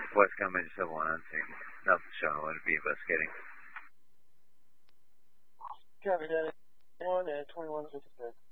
West Common 71 on scene. Nothing showing. Would it be investigating? Copy that. 1 at 2156.